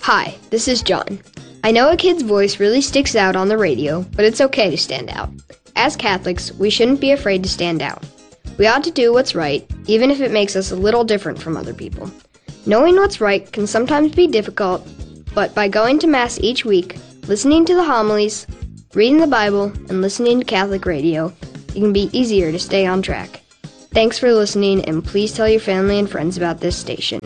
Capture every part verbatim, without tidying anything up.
Hi, this is John. I know a kid's voice really sticks out on the radio, but it's okay to stand out. As Catholics, we shouldn't be afraid to stand out. We ought to do what's right, even if it makes us a little different from other people. Knowing what's right can sometimes be difficult, but by going to Mass each week, listening to the homilies, reading the Bible, and listening to Catholic radio, it can be easier to stay on track. Thanks for listening, and please tell your family and friends about this station.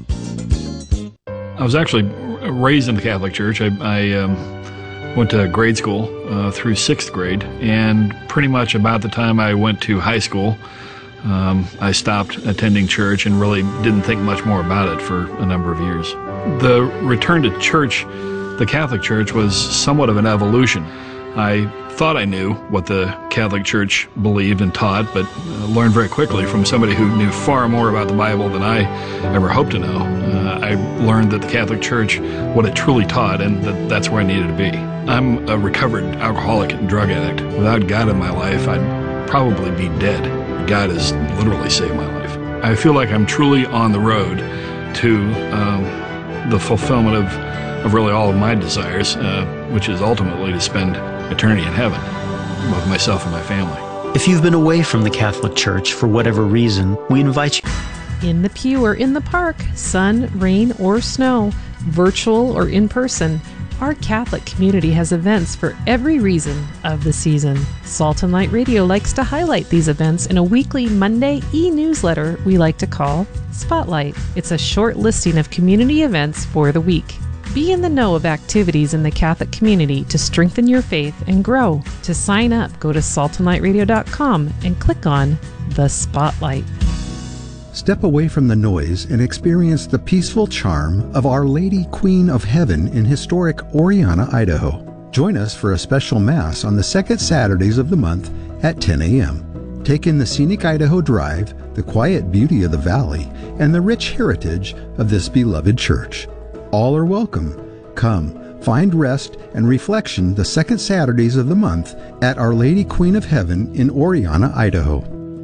I was actually raised in the Catholic Church. I, I um, went to grade school uh, through sixth grade, and pretty much about the time I went to high school, um, I stopped attending church and really didn't think much more about it for a number of years. The return to church, the Catholic Church, was somewhat of an evolution. I thought I knew what the Catholic Church believed and taught, but uh, learned very quickly from somebody who knew far more about the Bible than I ever hoped to know. Uh, I learned that the Catholic Church, what it truly taught, and that that's where I needed to be. I'm a recovered alcoholic and drug addict. Without God in my life, I'd probably be dead. God has literally saved my life. I feel like I'm truly on the road to um, the fulfillment of, of really all of my desires, uh, which is ultimately to spend eternity in heaven with myself and my family. If you've been away from the Catholic Church for whatever reason, we invite you. In the pew or in the park, sun, rain, or snow, virtual or in person, our Catholic community has events for every reason of the season. Salt and Light Radio likes to highlight these events in a weekly Monday e-newsletter we like to call Spotlight. It's a short listing of community events for the week. Be in the know of activities in the Catholic community to strengthen your faith and grow. To sign up, go to salt and light radio dot com and click on the Spotlight. Step away from the noise and experience the peaceful charm of Our Lady Queen of Heaven in historic Oriana, Idaho. Join us for a special Mass on the second Saturdays of the month at ten a.m. Take in the scenic Idaho Drive, the quiet beauty of the valley, and the rich heritage of this beloved church. All are welcome. Come, find rest and reflection the second Saturdays of the month at Our Lady Queen of Heaven in Oriana, Idaho.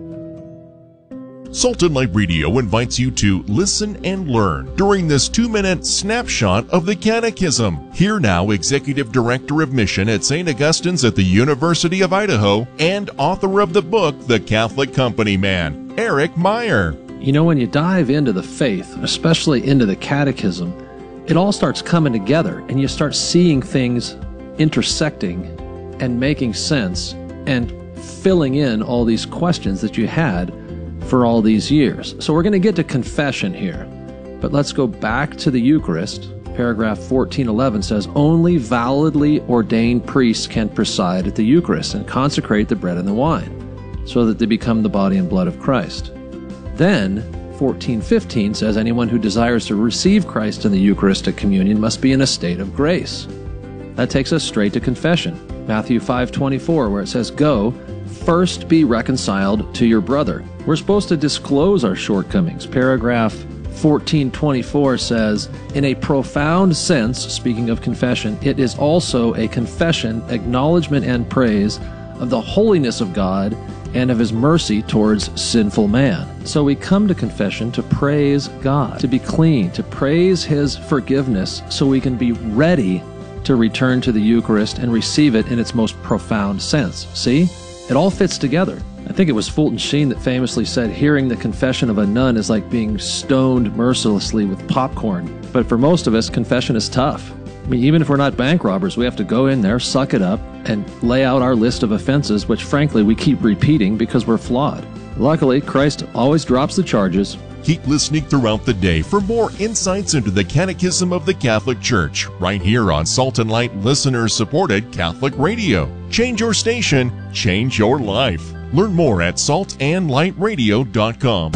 Salt and Light Radio invites you to listen and learn during this two-minute snapshot of the Catechism. Here now, Executive Director of Mission at Saint Augustine's at the University of Idaho and author of the book, The Catholic Company Man, Eric Meyer. You know, when you dive into the faith, especially into the Catechism, it all starts coming together and you start seeing things intersecting and making sense and filling in all these questions that you had for all these years. So we're going to get to confession here, but let's go back to the Eucharist. Paragraph fourteen eleven says, only validly ordained priests can preside at the Eucharist and consecrate the bread and the wine so that they become the body and blood of Christ. Then fourteen fifteen says anyone who desires to receive Christ in the Eucharistic communion must be in a state of grace. That takes us straight to confession. Matthew five twenty-four, where it says, go, first be reconciled to your brother. We're supposed to disclose our shortcomings. Paragraph fourteen twenty-four says, in a profound sense, speaking of confession, it is also a confession, acknowledgement, and praise of the holiness of God and of His mercy towards sinful man. So we come to confession to praise God, to be clean, to praise His forgiveness so we can be ready to return to the Eucharist and receive it in its most profound sense. See? It all fits together. I think it was Fulton Sheen that famously said, hearing the confession of a nun is like being stoned mercilessly with popcorn. But for most of us, confession is tough. I mean, even if we're not bank robbers, we have to go in there, suck it up, and lay out our list of offenses, which frankly we keep repeating because we're flawed. Luckily, Christ always drops the charges. Keep listening throughout the day for more insights into the Catechism of the Catholic Church, right here on Salt and Light listener-supported Catholic Radio. Change your station, change your life. Learn more at salt and light radio dot com.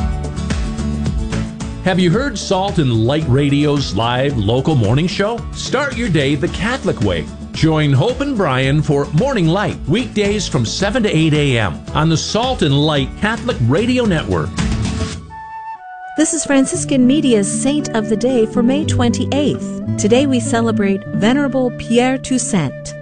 Have you heard Salt and Light Radio's live local morning show? Start your day the Catholic way. Join Hope and Brian for Morning Light, weekdays from seven to eight a.m. on the Salt and Light Catholic Radio Network. This is Franciscan Media's Saint of the Day for May twenty-eighth. Today we celebrate Venerable Pierre Toussaint.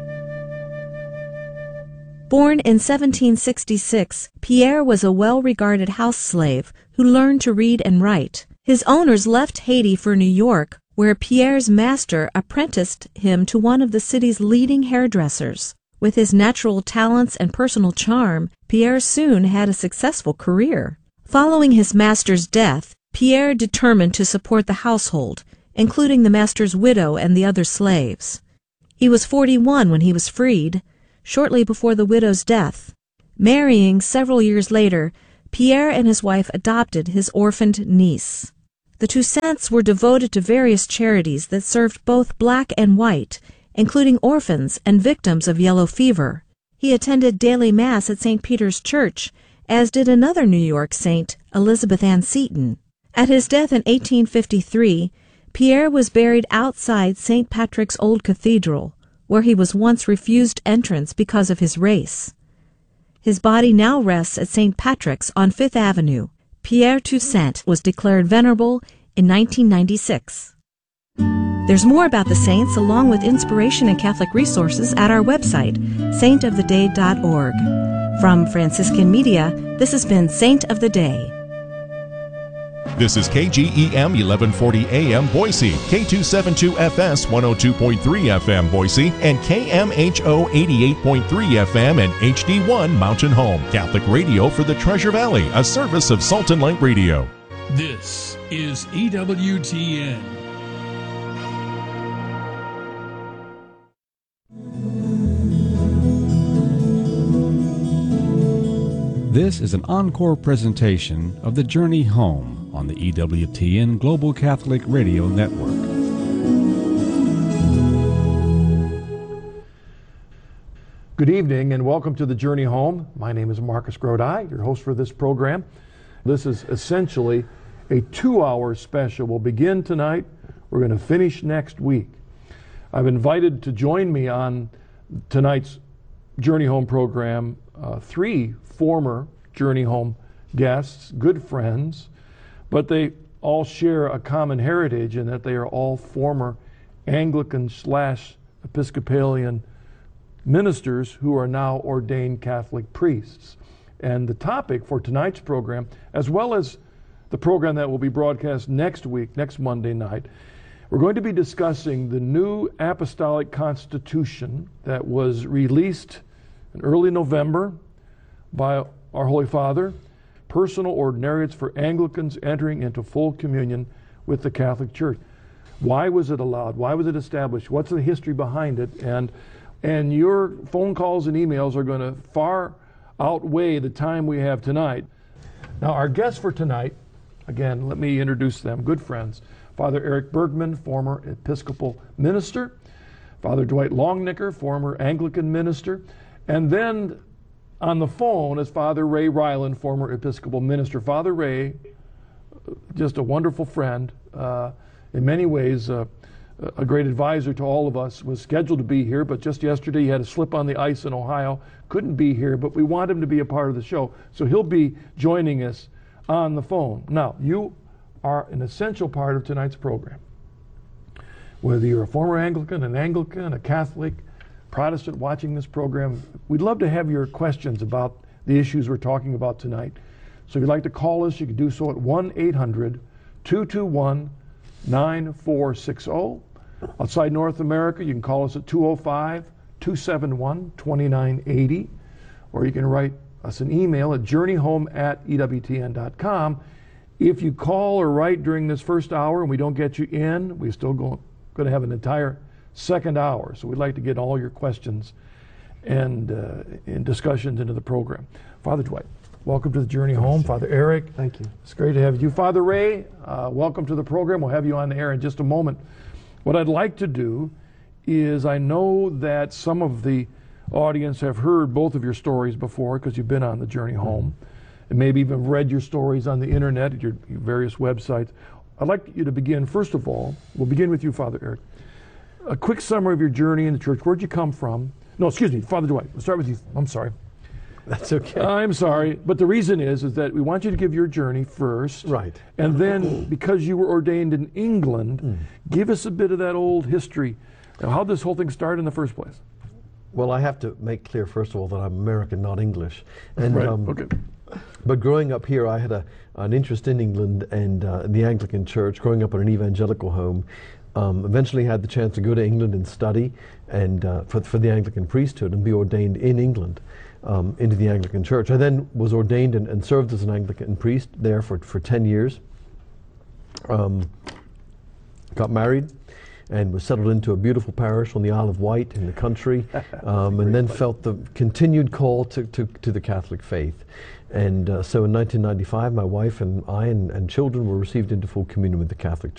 Born in seventeen sixty-six, Pierre was a well-regarded house slave who learned to read and write. His owners left Haiti for New York, where Pierre's master apprenticed him to one of the city's leading hairdressers. With his natural talents and personal charm, Pierre soon had a successful career. Following his master's death, Pierre determined to support the household, including the master's widow and the other slaves. He was forty-one when he was freed, shortly before the widow's death. Marrying several years later, Pierre and his wife adopted his orphaned niece. The Toussaints were devoted to various charities that served both black and white, including orphans and victims of yellow fever. He attended daily Mass at Saint Peter's Church, as did another New York saint, Elizabeth Ann Seton. At his death in eighteen fifty-three, Pierre was buried outside Saint Patrick's Old Cathedral, where he was once refused entrance because of his race. His body now rests at Saint Patrick's on Fifth Avenue. Pierre Toussaint was declared venerable in nineteen ninety-six. There's more about the saints along with inspiration and Catholic resources at our website, saint of the day dot org. From Franciscan Media, this has been Saint of the Day. This is K G E M eleven forty A M Boise, K two seventy-two F S one oh two point three F M Boise, and K M H O eighty-eight point three F M and H D one Mountain Home. Catholic radio for the Treasure Valley, a service of Salt and Light Radio. This is E W T N. This is an encore presentation of The Journey Home on the E W T N Global Catholic Radio Network. Good evening and welcome to The Journey Home. My name is Marcus Grodi, your host for this program. This is essentially a two-hour special. We'll begin tonight. We're going to finish next week. I've invited to join me on tonight's Journey Home program uh, three former Journey Home guests, good friends, but they all share a common heritage in that they are all former Anglican slash Episcopalian ministers who are now ordained Catholic priests. And the topic for tonight's program, as well as the program that will be broadcast next week, next Monday night, we're going to be discussing the new Apostolic Constitution that was released in early November by our Holy Father, personal ordinariates for Anglicans entering into full communion with the Catholic Church. Why was it allowed? Why was it established? What's the history behind it? And and your phone calls and emails are going to far outweigh the time we have tonight. Now, our guests for tonight, again, let me introduce them, good friends. Father Eric Bergman, former Episcopal minister. Father Dwight Longnicker, former Anglican minister. And then on the phone is Father Ray Ryland, former Episcopal minister. Father Ray, just a wonderful friend, uh, in many ways uh, a great advisor to all of us, was scheduled to be here, but just yesterday he had a slip on the ice in Ohio, couldn't be here, but we want him to be a part of the show. So he'll be joining us on the phone. Now, you are an essential part of tonight's program. Whether you're a former Anglican, an Anglican, a Catholic, Protestant watching this program, we'd love to have your questions about the issues we're talking about tonight. So if you'd like to call us, you can do so at one eight hundred two two one nine four six zero. Outside North America, you can call us at two oh five two seven one two nine eight zero, or you can write us an email at journeyhome at E W T N dot com. If you call or write during this first hour and we don't get you in, we're still going, going to have an entire second hour. So we'd like to get all your questions and, uh, and discussions into the program. Father Dwight, welcome to the Journey Home. Father Eric, thank you. It's great to have you. Father Ray, uh, welcome to the program. We'll have you on the air in just a moment. What I'd like to do is, I know that some of the audience have heard both of your stories before because you've been on the Journey Home, and maybe even read your stories on the internet at your, your various websites. I'd like you to begin, first of all, we'll begin with you, Father Eric. A quick summary of your journey in the church. Where'd you come from? No, excuse me, Father Dwight. We'll start with you. I'm sorry. That's okay. I'm sorry, but the reason is is that we want you to give your journey first. Right. And then, because you were ordained in England, mm. give us a bit of that old history. Now, how did this whole thing start in the first place? Well, I have to make clear, first of all, that I'm American, not English. And, right, um, okay. But growing up here, I had a, an interest in England and uh, in the Anglican Church, growing up in an evangelical home. Um, eventually had the chance to go to England and study and uh, for, for the Anglican priesthood and be ordained in England um, into the Anglican Church. I then was ordained and, and served as an Anglican priest there for, for ten years. Um, got married and was settled into a beautiful parish on the Isle of Wight in the country, um, and then place. felt the continued call to, to, to the Catholic faith. And uh, so in nineteen ninety-five, my wife and I and, and children were received into full communion with the Catholic Church.